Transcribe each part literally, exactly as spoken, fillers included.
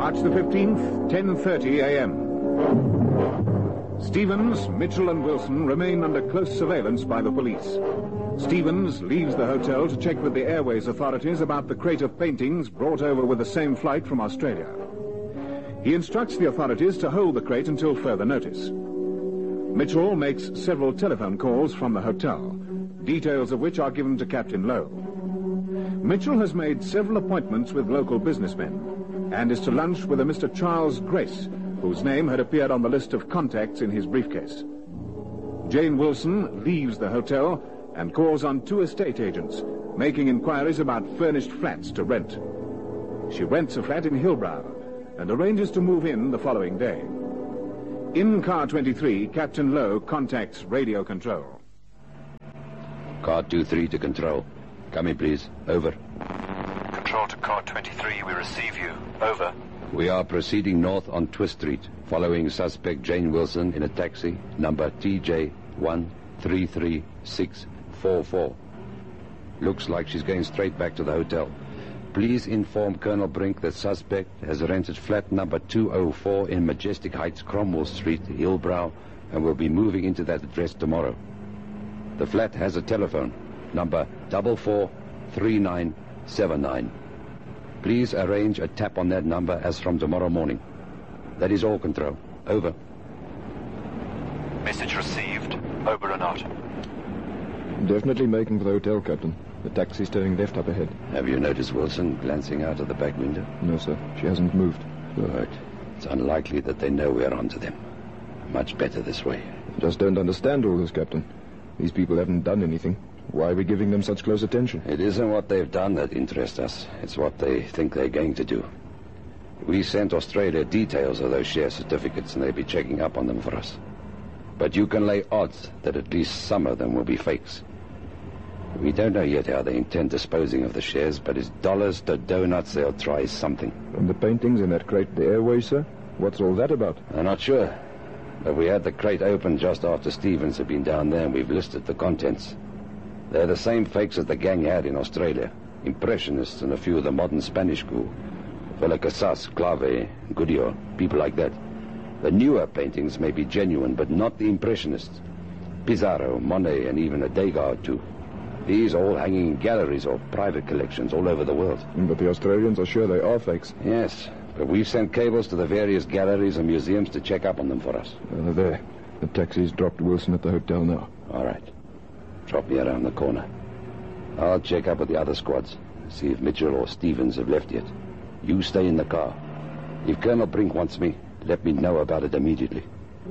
March the fifteenth, ten thirty a m Stevens, Mitchell and Wilson remain under close surveillance by the police. Stevens leaves the hotel to check with the Airways authorities about the crate of paintings brought over with the same flight from Australia. He instructs the authorities to hold the crate until further notice. Mitchell makes several telephone calls from the hotel, details of which are given to Captain Lowe. Mitchell has made several appointments with local businessmen and is to lunch with a Mister Charles Grace, whose name had appeared on the list of contacts in his briefcase. Jane Wilson leaves the hotel and calls on two estate agents, making inquiries about furnished flats to rent. She rents a flat in Hillbrow and arranges to move in the following day. In car twenty-three, Captain Lowe contacts radio control. Car two three to control. Come in, please. Over. Control to car twenty-three, we receive you. Over. We are proceeding north on Twist Street, following suspect Jane Wilson in a taxi, number T J one three three six four four. Looks like she's going straight back to the hotel. Please inform Colonel Brink that suspect has rented flat number two oh four in Majestic Heights, Cromwell Street, Hillbrow, and will be moving into that address tomorrow. The flat has a telephone, number four four three nine seven nine. Please arrange a tap on that number as from tomorrow morning. That is all, Control. Over. Message received. Over and out. Definitely making for the hotel, Captain. The taxi's turning left up ahead. Have you noticed Wilson glancing out of the back window? No, sir. She hasn't moved. Good. It's unlikely that they know we're onto them. Much better this way. I just don't understand all this, Captain. These people haven't done anything. Why are we giving them such close attention? It isn't what they've done that interests us. It's what they think they're going to do. We sent Australia details of those share certificates, and they'll be checking up on them for us. But you can lay odds that at least some of them will be fakes. We don't know yet how they intend disposing of the shares, but it's dollars to donuts they'll try something. And the paintings in that crate, the Airways, sir? What's all that about? I'm not sure. But we had the crate open just after Stevens had been down there, and we've listed the contents. They're the same fakes as the gang had in Australia. Impressionists and a few of the modern Spanish school. Velacasas, Clave, Gudillo, people like that. The newer paintings may be genuine, but not the Impressionists. Pizarro, Monet, and even a Degas or two. These are all hanging in galleries or private collections all over the world. But the Australians are sure they are fakes. Yes, but we've sent cables to the various galleries and museums to check up on them for us. Uh, they're there. The taxi's dropped Wilson at the hotel now. All right. Drop me around the corner. I'll check up with the other squads, see if Mitchell or Stevens have left yet. You stay in the car. If Colonel Brink wants me, let me know about it immediately.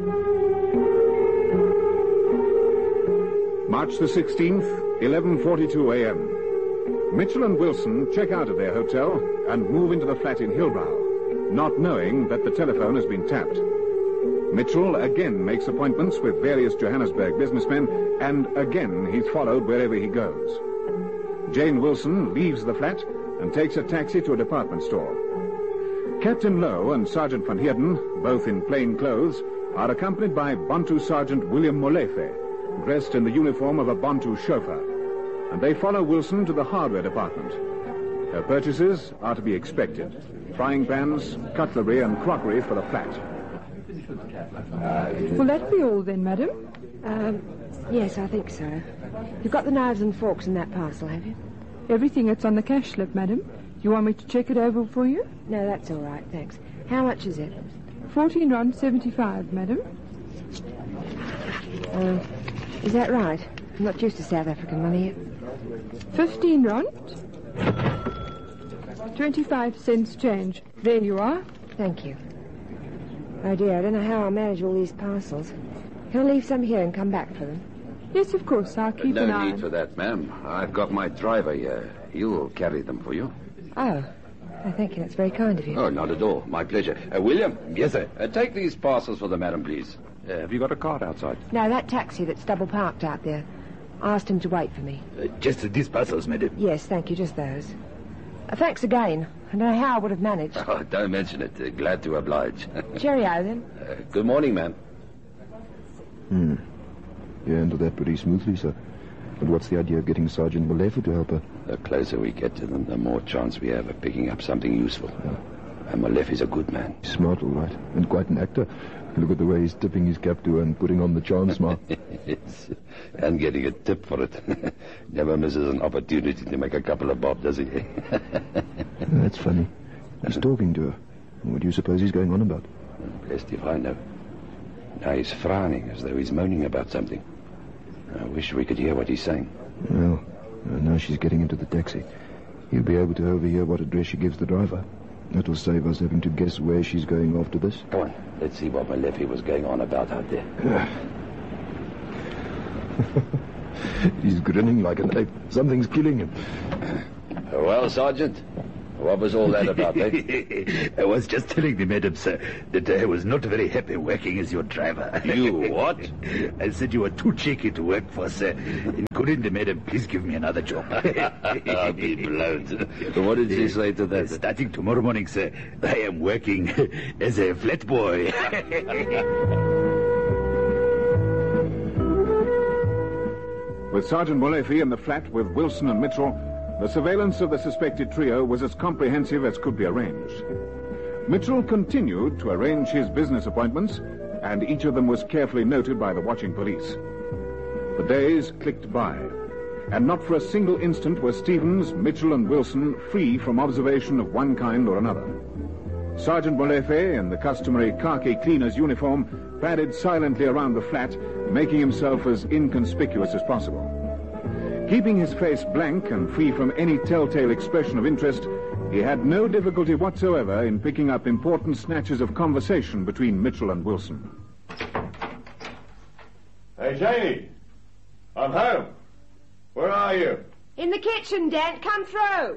March the sixteenth, eleven forty-two a m Mitchell and Wilson check out of their hotel and move into the flat in Hillbrow, not knowing that the telephone has been tapped. Mitchell again makes appointments with various Johannesburg businessmen, and again he's followed wherever he goes. Jane Wilson leaves the flat and takes a taxi to a department store. Captain Lowe and Sergeant Van Heerden, both in plain clothes, are accompanied by Bantu Sergeant William Molefe, dressed in the uniform of a Bantu chauffeur, and they follow Wilson to the hardware department. Her purchases are to be expected: frying pans, cutlery, and crockery for the flat. Will that be all then, madam? Um, yes, I think so. You've got the knives and forks in that parcel, have you? Everything that's on the cash slip, madam. You want me to check it over for you? No, that's all right, thanks. How much is it? Fourteen rand seventy-five, madam. Uh, is that right? I'm not used to South African money yet. Fifteen rand. Twenty-five cents change. There you are. Thank you. Oh, dear, I don't know how I'll manage all these parcels. Can I leave some here and come back for them? Yes, of course. I'll keep no an eye. No need for that, ma'am. I've got my driver here. He'll carry them for you. Oh. oh, thank you. That's very kind of you. Oh, not at all. My pleasure. Uh, William? Yes, sir. Uh, take these parcels for the madam, please. Uh, have you got a cart outside? No, that taxi that's double parked out there. I asked him to wait for me. Uh, just these parcels, madam. Yes, thank you. Just those. Uh, thanks again. I don't know how I would have managed. Oh, don't mention it. Uh, glad to oblige. Cheerio, then. Uh, good morning, ma'am. Hmm. You handled that pretty smoothly, sir. But what's the idea of getting Sergeant Molefe to help her? The closer we get to them, the more chance we have of picking up something useful. Yeah. And Molefi's a good man. Smart, all right. And quite an actor. Look at the way he's tipping his cap to her and putting on the charm smile. Yes. And getting a tip for it. Never misses an opportunity to make a couple of bob, does he? That's funny. He's talking to her. What do you suppose he's going on about? Blessed if I know. Now he's frowning as though he's moaning about something. I wish we could hear what he's saying. Well, now she's getting into the taxi. He'll be able to overhear what address she gives the driver. That will save us having to guess where she's going after this. Come on, let's see what Molefi was going on about out there. He's grinning like an ape. Something's killing him. Well, Sergeant, what was all that about, eh? I was just telling the madam, sir, that I was not very happy working as your driver. You what? I said you were too cheeky to work for, sir. And couldn't the madam please give me another job? I'll be blown. What did she say to that? Starting tomorrow morning, sir, I am working as a flat boy. With Sergeant Molefi in the flat with Wilson and Mitchell, the surveillance of the suspected trio was as comprehensive as could be arranged. Mitchell continued to arrange his business appointments, and each of them was carefully noted by the watching police. The days clicked by, and not for a single instant were Stevens, Mitchell, and Wilson free from observation of one kind or another. Sergeant Molefi, in the customary khaki cleaner's uniform, padded silently around the flat, making himself as inconspicuous as possible. Keeping his face blank and free from any telltale expression of interest, he had no difficulty whatsoever in picking up important snatches of conversation between Mitchell and Wilson. Hey, Janie! I'm home. Where are you? In the kitchen, Dad. Come through.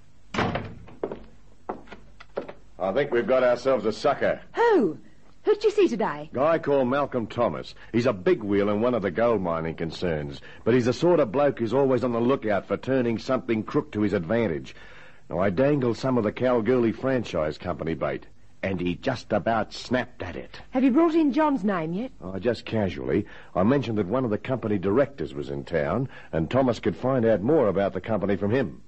I think we've got ourselves a sucker. Who? Who did you see today? Guy called Malcolm Thomas. He's a big wheel in one of the gold mining concerns, but he's the sort of bloke who's always on the lookout for turning something crook to his advantage. Now, I dangled some of the Kalgoorlie Franchise Company bait, and he just about snapped at it. Have you brought in John's name yet? Oh, just casually. I mentioned that one of the company directors was in town, and Thomas could find out more about the company from him.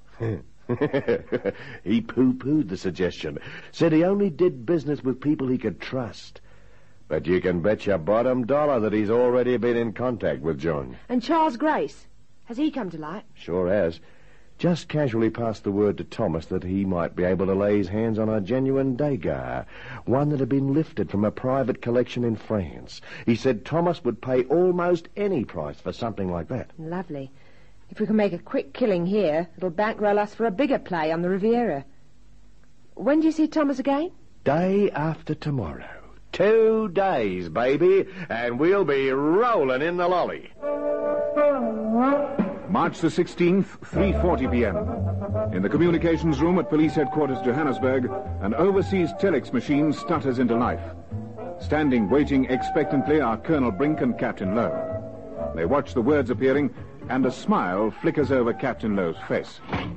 He pooh-poohed the suggestion, said he only did business with people he could trust. But you can bet your bottom dollar that he's already been in contact with John. And Charles Grace? Has he come to light? Sure has. Just casually passed the word to Thomas that he might be able to lay his hands on a genuine Degas, one that had been lifted from a private collection in France. He said Thomas would pay almost any price for something like that. Lovely. If we can make a quick killing here, it'll bankroll us for a bigger play on the Riviera. When do you see Thomas again? Day after tomorrow. Two days, baby, and we'll be rolling in the lolly. March the sixteenth, three forty p.m. In the communications room at police headquarters Johannesburg, an overseas telex machine stutters into life. Standing waiting expectantly are Colonel Brink and Captain Lowe. They watch the words appearing, and a smile flickers over Captain Lowe's face.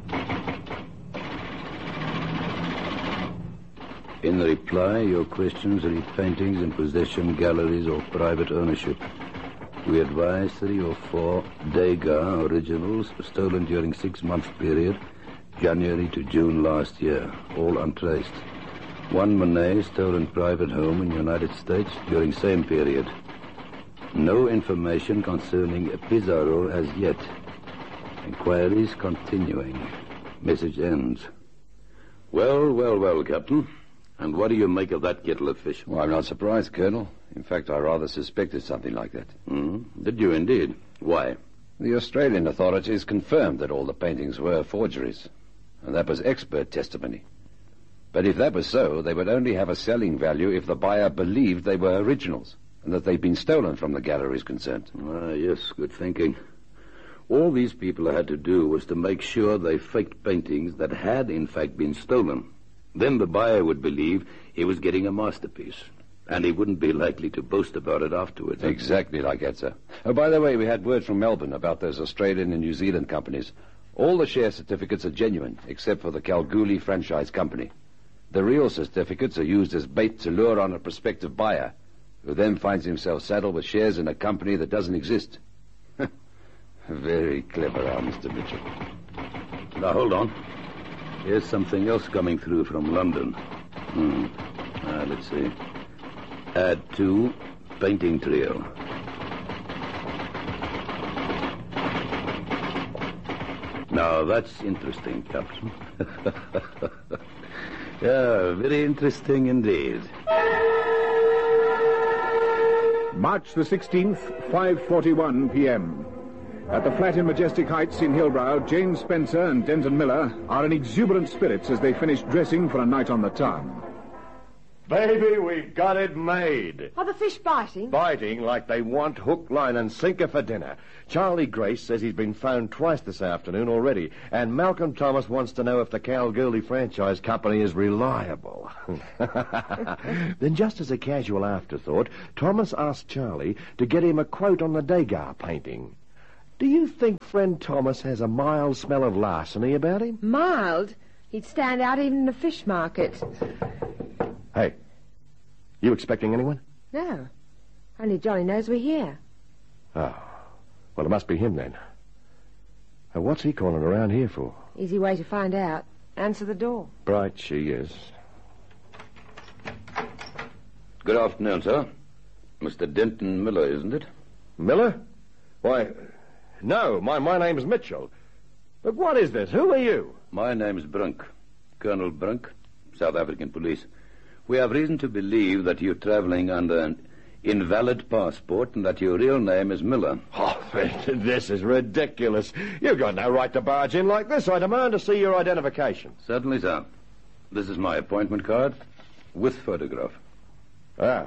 In reply, your questions read paintings in possession, galleries, or private ownership. We advise three or four Degas originals stolen during six-month period, January to June last year, all untraced. One Monet stolen private home in the United States during same period. No information concerning Pizarro as yet. Inquiries continuing. Message ends. Well, well, well, Captain. And what do you make of that kettle of fish? Well, I'm not surprised, Colonel. In fact, I rather suspected something like that. Mm-hmm. Did you indeed? Why? The Australian authorities confirmed that all the paintings were forgeries. And that was expert testimony. But if that was so, they would only have a selling value if the buyer believed they were originals and that they'd been stolen from the galleries concerned. Ah, yes, good thinking. All these people had to do was to make sure they faked paintings that had, in fact, been stolen. Then the buyer would believe he was getting a masterpiece, and he wouldn't be likely to boast about it afterwards. Exactly like that, sir. Oh, by the way, we had word from Melbourne about those Australian and New Zealand companies. All the share certificates are genuine, except for the Kalgoorlie Franchise Company. The real certificates are used as bait to lure on a prospective buyer, who then finds himself saddled with shares in a company that doesn't exist. Very clever, our Mister Mitchell. Now, hold on. Here's something else coming through from London. Hmm. Uh, let's see. Add to painting trio. Now, that's interesting, Captain. Yeah, very interesting indeed. March the sixteenth, five forty-one p.m. At the flat in Majestic Heights in Hillbrow, Jane Spencer and Denton Miller are in exuberant spirits as they finish dressing for a night on the town. Baby, we've got it made. Are the fish biting? Biting like they want hook, line, and sinker for dinner. Charlie Grace says he's been phoned twice this afternoon already, and Malcolm Thomas wants to know if the Kalgoorlie Franchise Company is reliable. Then, just as a casual afterthought, Thomas asked Charlie to get him a quote on the Degas painting. Do you think friend Thomas has a mild smell of larceny about him? Mild? He'd stand out even in a fish market. Hey, you expecting anyone? No. Only Johnny knows we're here. Oh, well, it must be him then. Uh, what's he calling around here for? Easy way to find out. Answer the door. Bright she is. Good afternoon, sir. Mister Denton Miller, isn't it? Miller? Why, no, my, my name's Mitchell. But what is this? Who are you? My name's Brunk. Colonel Brunk, South African Police. We have reason to believe that you're traveling under an invalid passport and that your real name is Miller. Oh, this is ridiculous. You've got no right to barge in like this. I demand to see your identification. Certainly, sir. This is my appointment card with photograph. Ah.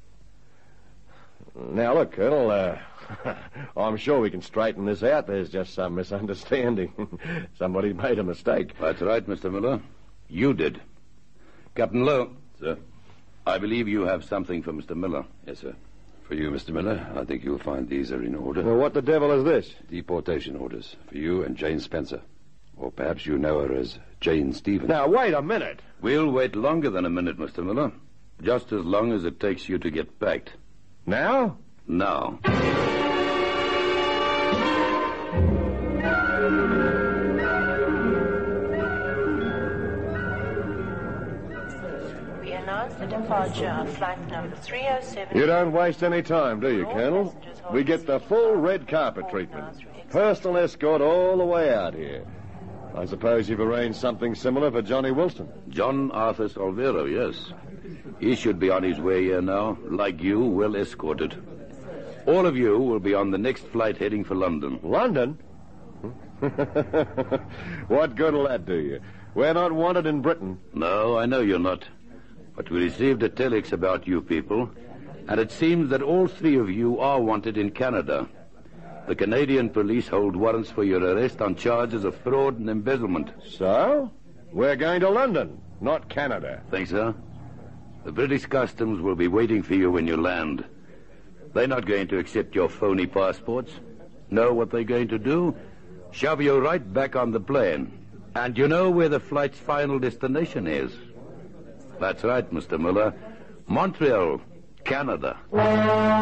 Now, look, Colonel, uh, I'm sure we can straighten this out. There's just some misunderstanding. Somebody made a mistake. That's right, Mister Miller. You did. Captain Lowe. Sir? I believe you have something for Mister Miller. Yes, sir. For you, Mister Miller, I think you'll find these are in order. Well, what the devil is this? Deportation orders for you and Jane Spencer. Or perhaps you know her as Jane Stevens. Now, wait a minute. We'll wait longer than a minute, Mister Miller. Just as long as it takes you to get back. Now? Now. We announce the departure of flight number three oh seven. You don't waste any time, do you, Colonel? We get the full red carpet treatment. Personal escort all the way out here. I suppose you've arranged something similar for Johnny Wilson. John Arthur Olvero, yes. He should be on his way here now, like you, well escorted. All of you will be on the next flight heading for London. London? What good will that do you? We're not wanted in Britain. No, I know you're not. But we received a telex about you people, and it seems that all three of you are wanted in Canada. The Canadian police hold warrants for your arrest on charges of fraud and embezzlement. So? We're going to London, not Canada. Think so? The British Customs will be waiting for you when you land. They're not going to accept your phony passports. Know what they're going to do? Shove you right back on the plane. And you know where the flight's final destination is? That's right, Mister Miller. Montreal, Canada.